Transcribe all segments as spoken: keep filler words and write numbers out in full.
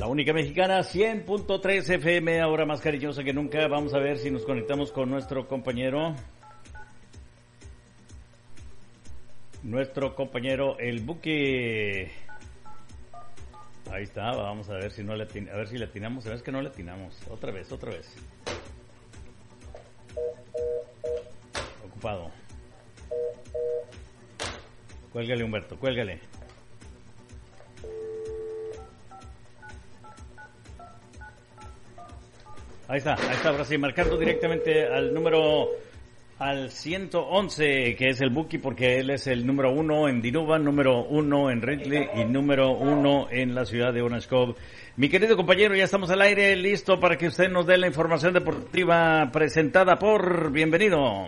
La única mexicana, cien punto tres F M, ahora más cariñosa que nunca. Vamos a ver si nos conectamos con nuestro compañero. Nuestro compañero, el Buki. Ahí está, vamos a ver si no le atin- a ver si le atinamos. ¿Sabes que no le atinamos? Otra vez, otra vez. Ocupado. Cuélgale, Humberto, cuélgale. Ahí está, ahí está, ahora sí, marcando directamente al número, al ciento once, que es el Buki, porque él es el número uno en Dinuba, número uno en Ridley y número uno en la ciudad de Orange Cove. Mi querido compañero, ya estamos al aire, listo para que usted nos dé la información deportiva presentada por... Bienvenido.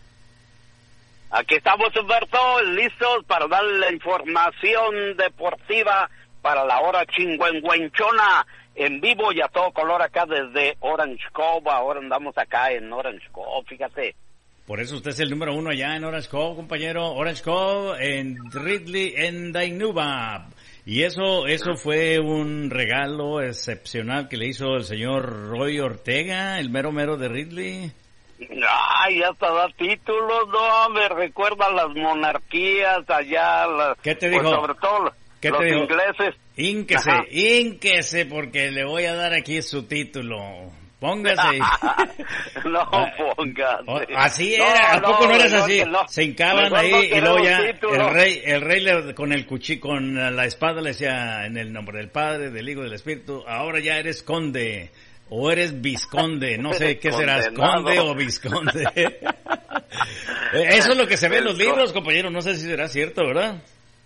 Aquí estamos, Humberto, listos para darle la información deportiva para la hora chingüengüenchona, en vivo y a todo color acá desde Orange Cove. Ahora andamos acá en Orange Cove, fíjate. Por eso usted es el número uno allá en Orange Cove, compañero. Orange Cove, en Ridley, en Dinuba. Y eso, eso fue un regalo excepcional que le hizo el señor Roy Ortega, el mero mero de Ridley. Ay, hasta da títulos, no, me recuerda las monarquías allá. Las, ¿Qué te dijo? Pues sobre todo ¿Qué los te dijo? ingleses. Ínquese, Ajá. ínquese, porque le voy a dar aquí su título. Póngase. No, póngase. Así era, ¿a no, poco no, no eras no, así? no. Se hincaban Mejor ahí no y luego ya título. el rey, el rey le, con el cuchillo, con la espada le decía en el nombre del Padre, del Hijo y del Espíritu, ahora ya eres conde. O eres visconde, no sé qué serás, conde o visconde. Eso es lo que se ve en los libros, compañero, no sé si será cierto, ¿verdad?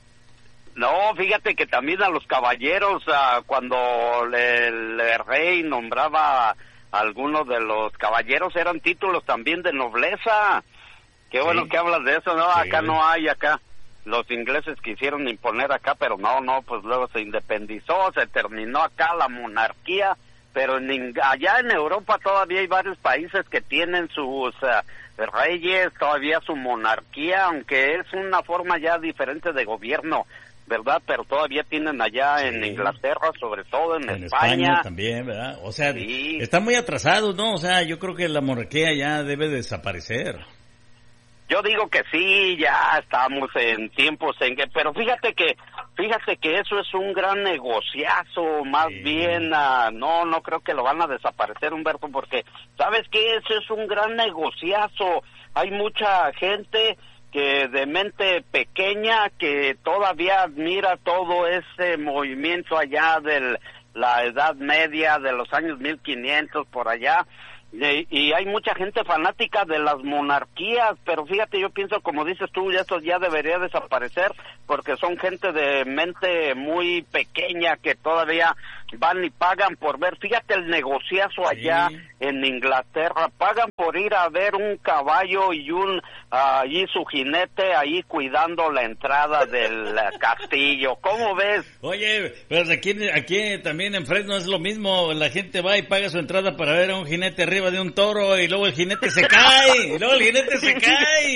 No, fíjate que también a los caballeros, uh, cuando el, el rey nombraba a algunos de los caballeros, eran títulos también de nobleza. Qué sí. Bueno que hablas de eso, ¿no? Sí. Acá no hay, acá. Los ingleses quisieron imponer acá, pero no, no, pues luego se independizó, se terminó acá la monarquía. Pero en, allá en Europa todavía hay varios países que tienen sus uh, reyes, todavía su monarquía, aunque es una forma ya diferente de gobierno, ¿verdad? Pero todavía tienen allá sí. En Inglaterra, sobre todo en, en España. España también, ¿verdad? O sea, sí. Están muy atrasados, ¿no? O sea, yo creo que la monarquía ya debe desaparecer. Yo digo que sí, ya estamos en tiempos en que, pero fíjate que, fíjate que eso es un gran negociazo, más sí. bien, uh, no, no creo que lo van a desaparecer, Humberto, porque, ¿sabes qué? Eso es un gran negociazo. Hay mucha gente que de mente pequeña que todavía admira todo ese movimiento allá de la Edad Media, de los años mil quinientos, por allá. Y, y hay mucha gente fanática de las monarquías, pero fíjate, yo pienso, como dices tú, ya esto ya debería desaparecer, porque son gente de mente muy pequeña que todavía van y pagan por ver. Fíjate el negociazo allá sí. En Inglaterra, pagan por ir a ver un caballo y un uh, y su jinete ahí cuidando la entrada del castillo. ¿Cómo ves? Oye, pero aquí, aquí también en Fresno es lo mismo, la gente va y paga su entrada para ver a un jinete arriba de un toro y luego el jinete se cae, y luego el jinete se cae.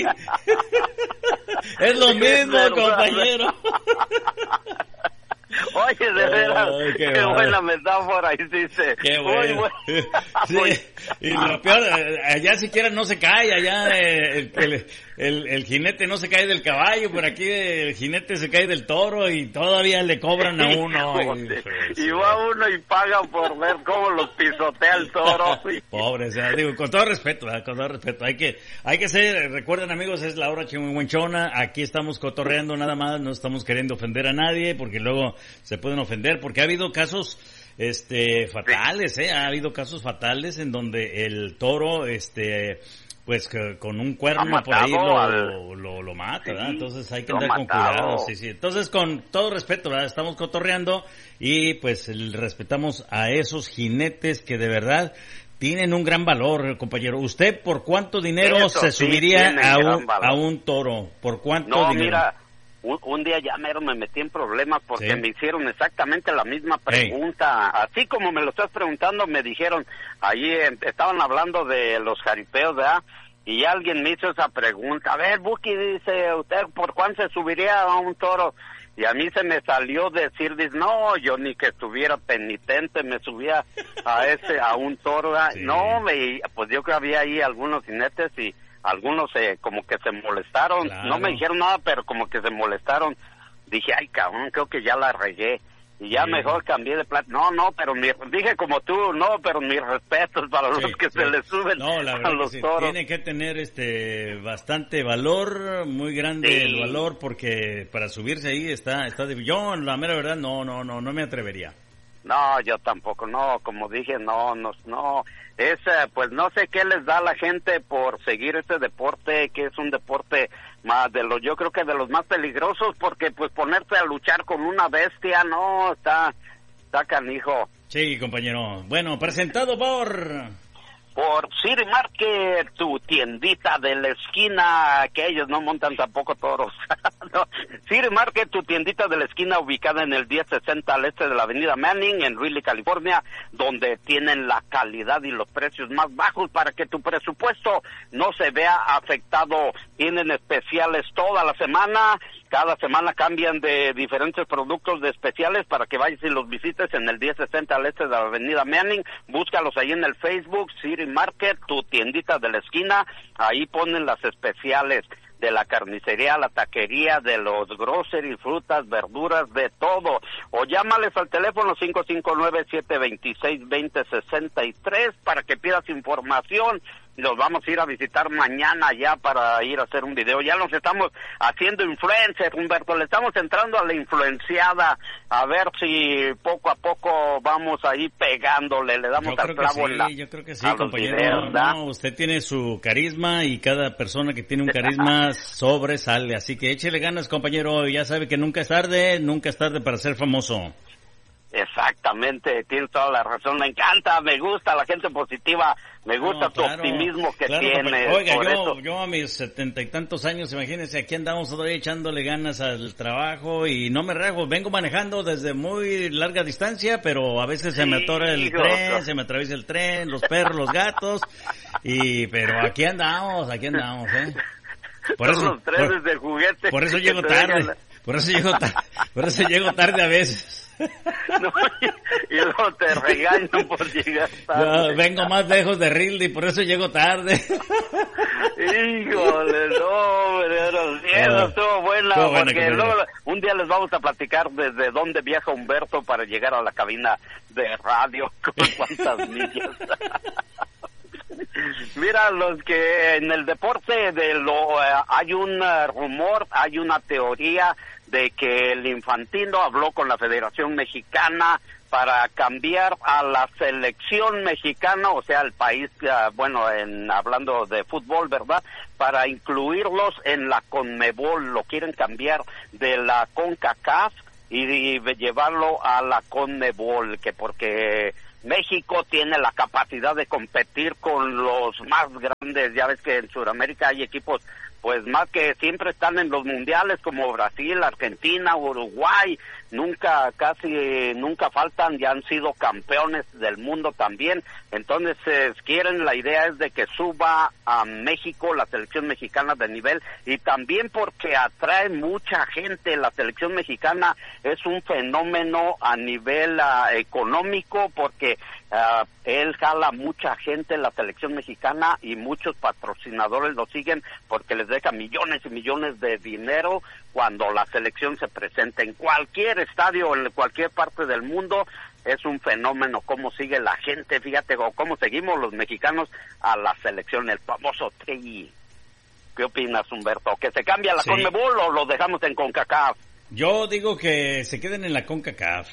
Es lo mismo, compañero. Oye, de veras, oh, qué, qué buena metáfora hiciste. Qué bueno. Sí, y lo peor, allá siquiera no se cae, allá el, el, el, el jinete no se cae del caballo, por aquí el jinete se cae del toro y todavía le cobran a uno. Y, pues, y va uno y paga por ver cómo los pisotea el toro. Pobre, o sea, digo, con todo respeto, ¿verdad? Con todo respeto, hay que, hay que ser, recuerden amigos, es la hora chingüengüenchona, aquí estamos cotorreando nada más, no estamos queriendo ofender a nadie, porque luego se pueden ofender, porque ha habido casos este fatales, eh, ha habido casos fatales en donde el toro este pues que con un cuerno por ahí lo, al... lo, lo mata, ¿verdad? Sí, entonces hay que andar con cuidado, sí, sí. Entonces con todo respeto, ¿verdad? Estamos cotorreando y pues respetamos a esos jinetes que de verdad tienen un gran valor, compañero. ¿Usted por cuánto dinero Eso, se sí, subiría a un, a un toro? ¿Por cuánto no, dinero? Mira, un, un día ya mero me metí en problemas porque ¿Sí? me hicieron exactamente la misma pregunta. Hey. Así como me lo estás preguntando, me dijeron, ahí eh, estaban hablando de los jaripeos, ¿verdad? Y alguien me hizo esa pregunta. A ver, Buki, dice, ¿usted por cuánto se subiría a un toro? Y a mí se me salió decir, dice, no, yo ni que estuviera penitente me subía a ese, a un toro. Sí. No, me, pues yo creo que había ahí algunos jinetes y algunos eh, como que se molestaron. Claro. No me dijeron nada, pero como que se molestaron. Dije, ay, cabrón, creo que ya la regué. Y ya sí. Mejor cambié de plata. No, no, pero mi, dije como tú, no, pero mis respetos para los sí, que sí. se les suben no, la verdad a los que sí. toros. Tiene que tener este bastante valor, muy grande sí. el valor, porque para subirse ahí está, está de... Yo, la mera verdad, no, no, no, no me atrevería. No, yo tampoco, no, como dije, no, no, no. Es, pues no sé qué les da a la gente por seguir este deporte, que es un deporte más de los, yo creo que de los más peligrosos, porque pues ponerte a luchar con una bestia, no, está, está canijo. Sí, compañero. Bueno, presentado por... Por City Market, tu tiendita de la esquina, que ellos no montan tampoco toros. No. City Market, tu tiendita de la esquina, ubicada en el diez sesenta al este de la avenida Manning, en Greeley, California, donde tienen la calidad y los precios más bajos para que tu presupuesto no se vea afectado. Tienen especiales toda la semana. Cada semana cambian de diferentes productos de especiales para que vayas y los visites en el diez sesenta al este de la avenida Manning. Búscalos ahí en el Facebook, City Market, tu tiendita de la esquina. Ahí ponen las especiales de la carnicería, la taquería, de los groceries, frutas, verduras, de todo. O llámales al teléfono cinco cinco nueve, siete dos seis, dos cero seis tres para que pidas información. Los vamos a ir a visitar mañana ya para ir a hacer un video. Ya nos estamos haciendo influencers, Humberto. Le estamos entrando a la influenciada. A ver si poco a poco vamos ahí pegándole. Le damos al clavo sí, en la... Yo creo que sí, compañero. Videos, no, usted tiene su carisma y cada persona que tiene un carisma sobresale. Así que échele ganas, compañero. Ya sabe que nunca es tarde, nunca es tarde para ser famoso. Exactamente, tienes toda la razón, me encanta, me gusta la gente positiva, me gusta no, tu claro, optimismo que claro, tienes. Oiga, por yo, eso. yo a mis setenta y tantos años, imagínense, aquí andamos todavía echándole ganas al trabajo y no me rajo, vengo manejando desde muy larga distancia, pero a veces sí, se me atora el hijo, tren, no. se me atraviesa el tren, los perros, los gatos, y pero aquí andamos, aquí andamos, ¿eh? Por eso, los trenes de juguete. Por eso llego tarde, por eso llego tarde, por eso llego tarde a veces. No, y, y luego te regañan por llegar tarde. No, vengo más lejos de Riley, por eso llego tarde. Híjole, no, pero eso estuvo buena, buena porque luego un día les vamos a platicar desde dónde viaja Humberto para llegar a la cabina de radio, con cuántas millas. Mira, los que en el deporte de lo eh, hay un uh, rumor, hay una teoría de que el Infantino habló con la Federación Mexicana para cambiar a la selección mexicana, o sea, el país, uh, bueno, en hablando de fútbol, ¿verdad? Para incluirlos en la CONMEBOL, lo quieren cambiar de la CONCACAF y, y llevarlo a la CONMEBOL, que porque México tiene la capacidad de competir con los más grandes. Ya ves que en Sudamérica hay equipos pues más que siempre están en los mundiales, como Brasil, Argentina, Uruguay, nunca, casi nunca faltan, ya han sido campeones del mundo también. Entonces eh, quieren, la idea es de que suba a México la selección mexicana de nivel, y también porque atrae mucha gente. La selección mexicana es un fenómeno a nivel uh, económico, porque Uh, él jala mucha gente en la selección mexicana y muchos patrocinadores lo siguen porque les deja millones y millones de dinero cuando la selección se presenta en cualquier estadio, en cualquier parte del mundo. Es un fenómeno cómo sigue la gente, fíjate, o cómo seguimos los mexicanos a la selección, el famoso Tri. ¿Qué opinas, Humberto? ¿Que se cambie a la sí. CONMEBOL o lo dejamos en CONCACAF? Yo digo que se queden en la CONCACAF.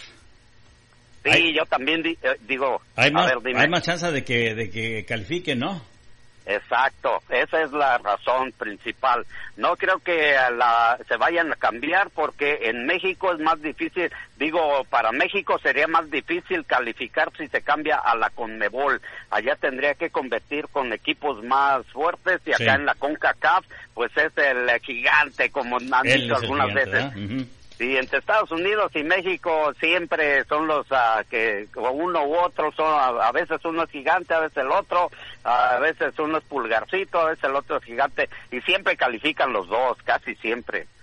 Sí, hay, yo también di, eh, digo, hay más, a ver, dime. Hay más chance de que de que califiquen, ¿no? Exacto, esa es la razón principal. No creo que la, se vayan a cambiar, porque en México es más difícil, digo, para México sería más difícil calificar si se cambia a la CONMEBOL. Allá tendría que competir con equipos más fuertes, y acá sí. En la CONCACAF, pues es el gigante, como han Él dicho algunas gigante, veces. Uh-huh. Sí, entre Estados Unidos y México siempre son los uh, que uno u otro son, a, a veces uno es gigante, a veces el otro, a veces uno es pulgarcito, a veces el otro es gigante, y siempre califican los dos, casi siempre.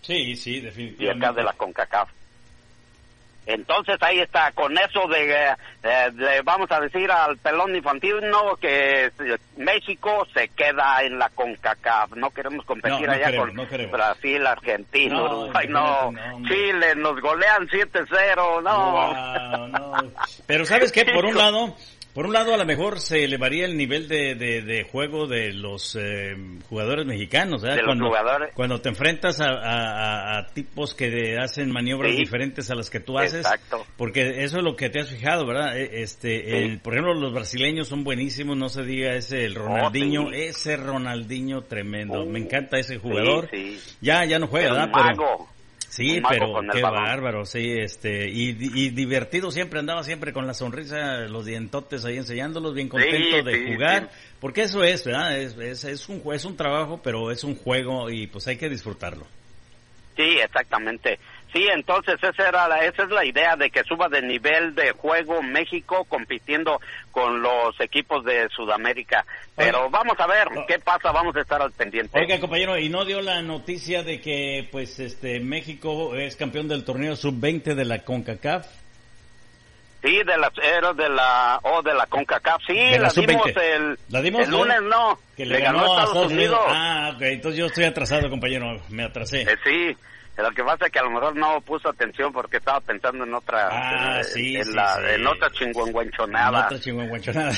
Sí, sí, y definitivamente. acá de la CONCACAF. Entonces ahí está, con eso de, eh, de vamos a decir al pelón infantino que México se queda en la CONCACAF. No queremos competir no, no allá queremos, con no queremos. Brasil, Argentina, No, Uruguay, no, no, Chile, nos golean siete cero, no. Wow, no. Pero ¿sabes qué? Por un lado... Por un lado, a lo mejor se elevaría el nivel de, de, de juego de los eh, jugadores mexicanos, ¿verdad? De los cuando, jugadores. Cuando te enfrentas a, a, a tipos que hacen maniobras Sí. diferentes a las que tú haces. Exacto. Porque eso es lo que te has fijado, ¿verdad? Este, Sí. el, por ejemplo, los brasileños son buenísimos, no se diga ese, el Ronaldinho, Oh, sí. ese Ronaldinho tremendo. Uh, Me encanta ese jugador. Sí, sí. Ya, ya no juega, El ¿verdad? mago. Pero... Sí, Un mago pero con el qué balón. bárbaro, sí, este, y, y divertido siempre, andaba siempre con la sonrisa, los dientotes ahí enseñándolos, bien contento Sí, de sí, jugar, sí. porque eso es, ¿verdad? Es, es, es un es un trabajo, pero es un juego y pues hay que disfrutarlo. Sí, exactamente. Sí, entonces esa era la, esa es la idea de que suba de nivel de juego México compitiendo con los equipos de Sudamérica. Pero Oiga. vamos a ver Oh. qué pasa, vamos a estar al pendiente. Oiga, compañero, ¿y no dio la noticia de que pues este México es campeón del torneo sub veinte de la CONCACAF? Sí, de las era de la o de la CONCACAF, sí, De la la sub dimos veinte. el, ¿La dimos, el lunes, no, Que le, ganó, a Estados Unidos. Ah, ok, entonces yo estoy atrasado, compañero, me atrasé. Eh, sí, lo que pasa es que a lo mejor no puso atención porque estaba pensando en otra, Ah, eh, sí, en, sí, la, sí. en otra chingüengüenchonada. Otra chingüengüenchonada.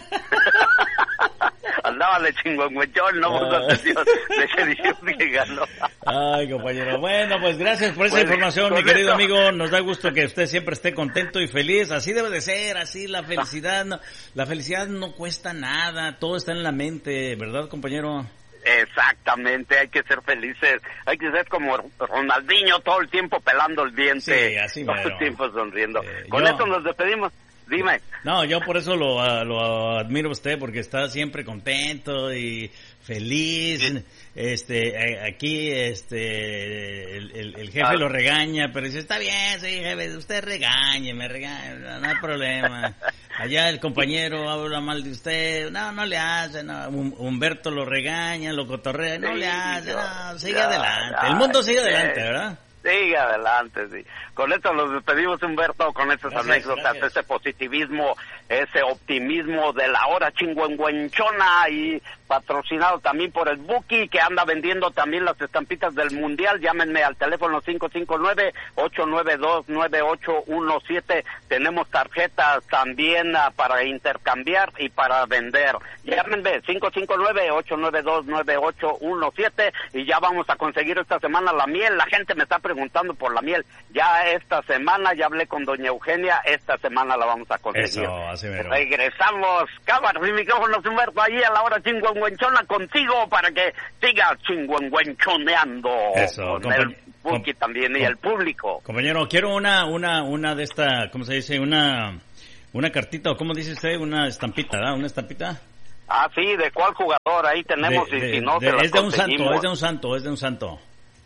Andaba de chingüengüenchón, no puso Ah. atención de que dijimos que ganó. Ay, compañero. Bueno, pues gracias por esa Bueno, información, mi con querido eso- amigo. Nos da gusto que usted siempre esté contento y feliz. Así debe de ser, así la felicidad. No, la felicidad no cuesta nada, todo está en la mente, ¿verdad, compañero? Exactamente, hay que ser felices, hay que ser como Ronaldinho todo el tiempo pelando el diente, Sí, así todo mero. el tiempo sonriendo. Eh, Con yo- esto nos despedimos. Dime. No, yo por eso lo, ah, lo admiro a usted, porque está siempre contento y feliz. Sí. Este, eh, aquí, este, el, el- el jefe Ah. lo regaña, pero dice, está bien, sí, jefe, usted regañe, me regañe, no, no hay problema. Allá el compañero habla mal de usted, no, no le hace, no. Hum- Humberto lo regaña, lo cotorrea, no Sí, le hace, no, no, sigue ya, adelante. ya, El mundo sigue sí. adelante, ¿verdad? Sigue adelante, sí. Con esto nos despedimos, Humberto, con estas Gracias, anécdotas, gracias. ese positivismo, ese optimismo de la hora chingüengüenchona y patrocinado también por el Buki, que anda vendiendo también las estampitas del Mundial. Llámenme al teléfono cinco cinco nueve, ocho nueve dos, nueve ocho uno siete. Tenemos tarjetas también ah, para intercambiar y para vender. Llámenme cinco cinco nueve, ocho nueve dos, nueve ocho uno siete y ya vamos a conseguir esta semana la miel. La gente me está preguntando por la miel. Ya esta semana, ya hablé con doña Eugenia, esta semana la vamos a conseguir. Eso, así mero. Regresamos, cámaras y micrófonos, Humberto, ahí a la hora chingüengüenchona contigo para que siga chingüengüenchoneando. Eso, con compañ- el Buki com- también y com- el público. Compañero, quiero una, una, una de esta, ¿cómo se dice? Una, una cartita, o ¿cómo dice usted? Una estampita, ¿verdad? Una estampita. Ah, sí, ¿de cuál jugador? Ahí tenemos, De- y de- si no, de- se las es de un santo, conseguimos. es de un santo, es de un santo.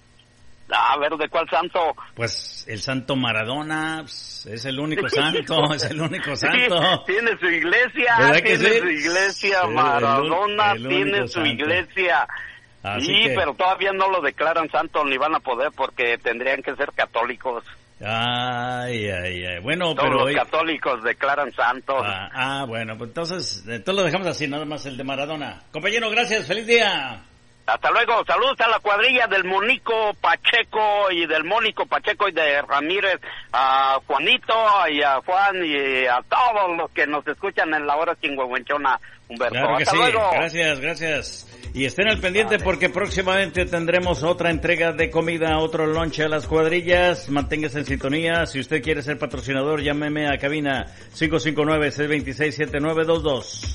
A ver, ¿de cuál santo? Pues el santo Maradona, pues, es el único santo, es el único santo. Sí, tiene su iglesia, ¿Verdad que tiene sí? su iglesia, Sí, el Maradona un- el tiene único su santo. iglesia. Así Sí, que- pero todavía no lo declaran santo ni van a poder porque tendrían que ser católicos. Ay, ay, ay. Bueno, Todos pero... los hoy- católicos declaran santos. Ah, ah, bueno, pues entonces, entonces lo dejamos así, nada más el de Maradona. Compañero, gracias, feliz día. Hasta luego, saludos a la cuadrilla del Mónico Pacheco y del Mónico Pacheco y de Ramírez, a Juanito y a Juan y a todos los que nos escuchan en la hora chingüengüenchona, Humberto. Claro que Hasta sí, luego. gracias, gracias. Y estén al pendiente porque próximamente tendremos otra entrega de comida, otro lonche a las cuadrillas. Manténgase en sintonía. Si usted quiere ser patrocinador, llámeme a cabina cinco cinco nueve, seis dos seis, siete nueve dos dos.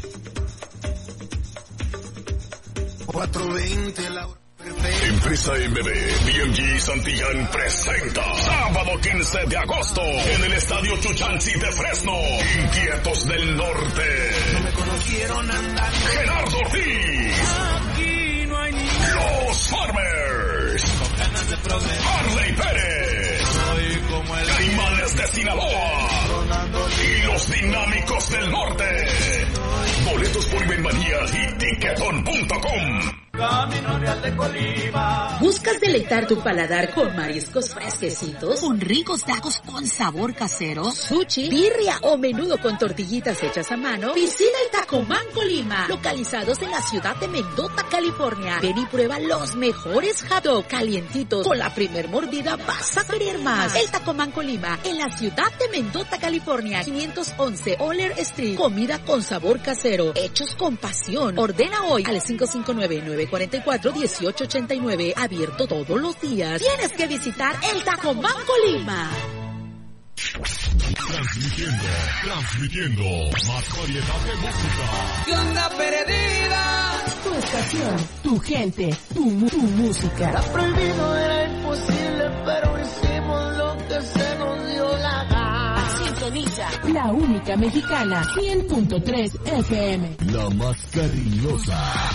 cuatro veinte la hora perfecta. Empresa M B, B M G Santillán presenta sábado quince de agosto en el Estadio Chuchansi de Fresno. Inquietos del Norte. No me conocieron andar. Gerardo Ortiz. Aquí no hay ni Los Farmers. con ganas de progresar. Harley Pérez. Soy como el Caimanes de Sinaloa. Ronaldo. Y los Dinámicos del Norte. Boletos por Benmanía y Ticketon punto com. Camino Real de Colima. ¿Buscas deleitar tu paladar con mariscos fresquecitos? Con ricos tacos con sabor casero, sushi, birria o menudo con tortillitas hechas a mano. Visita el Tacomán Colima, localizados en la ciudad de Mendota, California. Ven y prueba los mejores hot dog calientitos. Con la primer mordida vas a querer más. El Tacomán Colima, en la ciudad de Mendota, California. quinientos once Oller Street. Comida con sabor casero, hechos con pasión. Ordena hoy al cinco cinco nueve, nueve cuatro cuatro, uno ocho ocho nueve. Abierto todos los días. Tienes que visitar el Tacomán Colima. Transmitiendo, transmitiendo más variedad de música. ¿Qué onda, perdida? Tu estación, tu gente, tu, tu música. Está prohibido, era imposible, pero hicimos lo que se nos dio la gana. Sintoniza la única mexicana, cien punto tres F M. La más cariñosa.